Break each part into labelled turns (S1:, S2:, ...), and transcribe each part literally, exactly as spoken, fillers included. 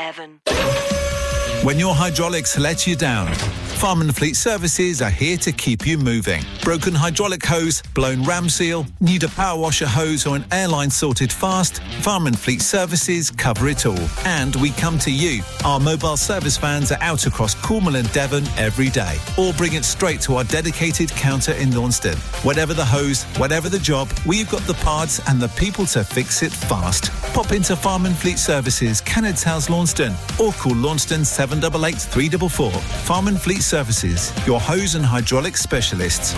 S1: Devon.
S2: When your hydraulics let you down, Farm and Fleet Services are here to keep you moving. Broken hydraulic hose, blown ram seal, need a power washer hose or an airline sorted fast? Farm and Fleet Services cover it all. And we come to you. Our mobile service vans are out across Cornwall and Devon every day. Or bring it straight to our dedicated counter in Launceston. Whatever the hose, whatever the job, we've got the parts and the people to fix it fast. Pop into Farm and Fleet Services, Kenned's House, Launceston, or call Launceston seven eight eight, three four four. Farm and Fleet Services, your hose and hydraulic specialists.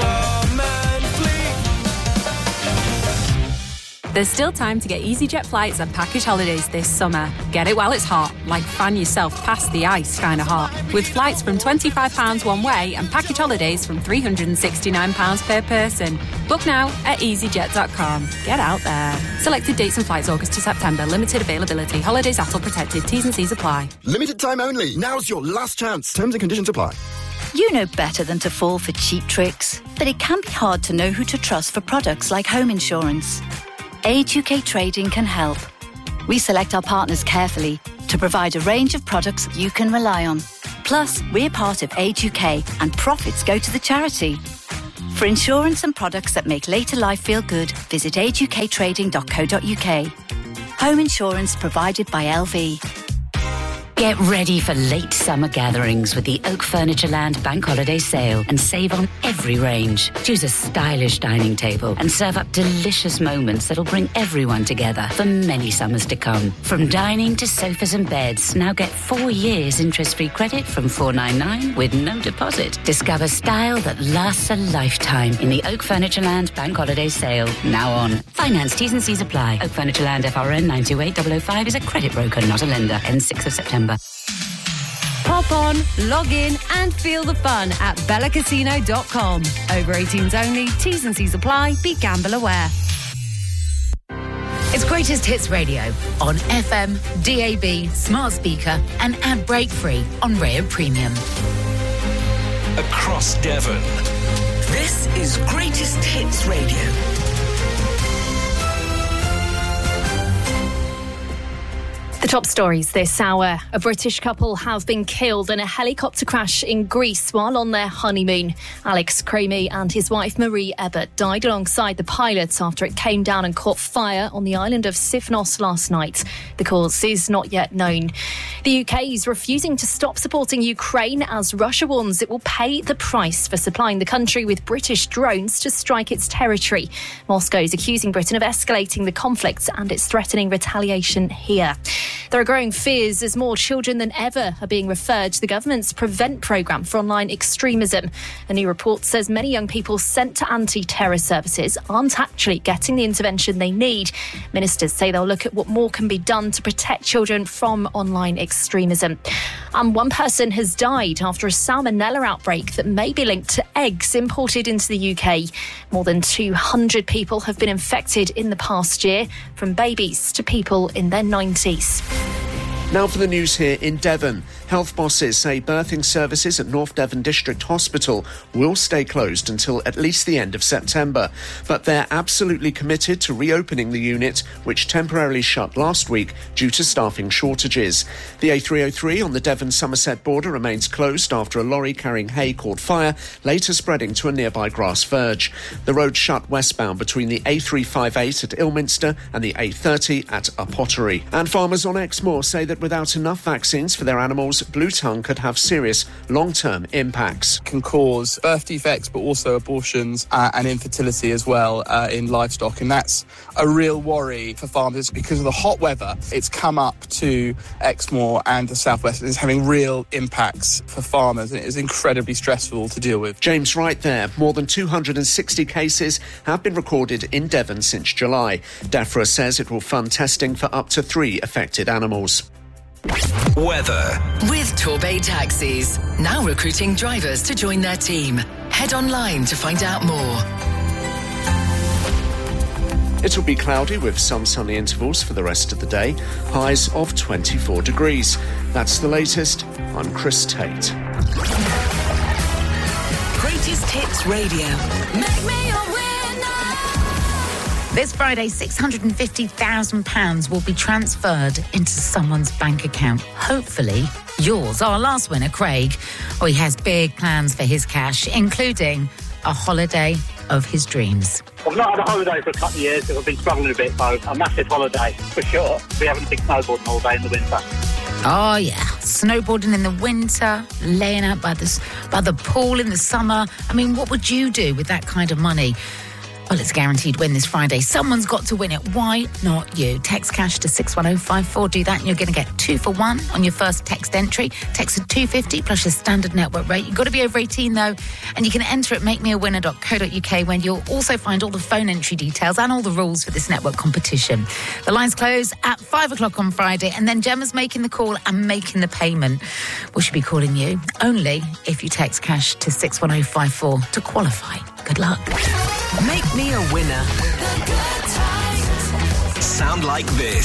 S3: There's still time to get EasyJet flights and package holidays this summer. Get it while it's hot, like fan yourself past the ice kind of hot. With flights from twenty-five pounds one way and package holidays from three hundred sixty-nine pounds per person. Book now at easy jet dot com. Get out there. Selected dates and flights August to September. Limited availability. Holidays A T L protected. T's and C's apply.
S4: Limited time only. Now's your last chance. Terms and conditions apply.
S5: You know better than to fall for cheap tricks, but it can be hard to know who to trust for products like home insurance. Age U K Trading can help. We select our partners carefully to provide a range of products you can rely on. Plus, we're part of Age U K and profits go to the charity. For insurance and products that make later life feel good, visit age u k trading dot co dot u k. Home insurance provided by L V.
S6: Get ready for late summer gatherings with the Oak Furniture Land Bank Holiday Sale and save on every range. Choose a stylish dining table and serve up delicious moments that'll bring everyone together for many summers to come. From dining to sofas and beds, now get four years interest-free credit from four ninety-nine with no deposit. Discover style that lasts a lifetime in the Oak Furniture Land Bank Holiday Sale, now on. Finance T's and C's apply. Oak Furniture Land F R N nine two eight zero zero five is a credit broker, not a lender. Ends sixth of September.
S3: Pop on, log in and feel the fun at bella casino dot com. Over eighteens only, T's and C's apply, be gamble aware.
S6: It's Greatest Hits Radio on F M, D A B, smart speaker and ad break free on Rayo Premium.
S7: Across Devon, this is Greatest Hits Radio.
S8: The top stories this hour. A British couple have been killed in a helicopter crash in Greece while on their honeymoon. Alex Cramy and his wife Marie Ebbert died alongside the pilot after it came down and caught fire on the island of Sifnos last night. The cause is not yet known. The U K is refusing to stop supporting Ukraine as Russia warns it will pay the price for supplying the country with British drones to strike its territory. Moscow is accusing Britain of escalating the conflict and it's threatening retaliation here. There are growing fears as more children than ever are being referred to the government's Prevent programme for online extremism. A new report says many young people sent to anti-terror services aren't actually getting the intervention they need. Ministers say they'll look at what more can be done to protect children from online extremism. And one person has died after a salmonella outbreak that may be linked to eggs imported into the U K. More than two hundred people have been infected in the past year, from babies to people in their nineties.
S9: Now for the news here in Devon. Health bosses say birthing services at North Devon District Hospital will stay closed until at least the end of September. But they're absolutely committed to reopening the unit, which temporarily shut last week due to staffing shortages. The A three oh three on the Devon-Somerset border remains closed after a lorry carrying hay caught fire, later spreading to a nearby grass verge. The road shut westbound between the A three fifty-eight at Ilminster and the A thirty at Upottery. And farmers on Exmoor say that without enough vaccines for their animals, blue tongue could have serious long-term impacts.
S10: Can cause birth defects, but also abortions uh, and infertility as well uh, in livestock. And that's a real worry for farmers because of the hot weather. It's come up to Exmoor and the southwest. It's having real impacts for farmers. And it is incredibly stressful to deal with.
S9: James Wright there. More than two hundred sixty cases have been recorded in Devon since July. DEFRA says it will fund testing for up to three affected animals.
S7: Weather.
S11: With Torbay Taxis. Now recruiting drivers to join their team. Head online to find out more.
S9: It will be cloudy with some sunny intervals for the rest of the day. Highs of twenty-four degrees. That's the latest. I'm Chris Tate.
S11: Greatest Hits Radio. Make me a winner.
S1: This Friday, six hundred fifty thousand pounds will be transferred into someone's bank account. Hopefully, yours. Our last winner, Craig, oh, he has big plans for his cash, including a holiday of his dreams.
S12: I've not had a holiday for a couple of years because I've been struggling a bit, so a massive holiday, for sure. We're having a big snowboarding holiday in the winter.
S1: Oh, yeah. Snowboarding in the winter, laying out by the, by the pool in the summer. I mean, what would you do with that kind of money? Well, it's a guaranteed win this Friday. Someone's got to win it. Why not you? Text cash to six one oh five four. Do that and you're going to get two for one on your first text entry. Text at two fifty plus your standard network rate. You've got to be over eighteen though. And you can enter at make me a winner dot co dot uk where you'll also find all the phone entry details and all the rules for this network competition. The lines close at five o'clock on Friday and then Gemma's making the call and making the payment. We should be calling you only if you text cash to six one oh five four to qualify. Good luck.
S7: Make me a winner. Sound like this.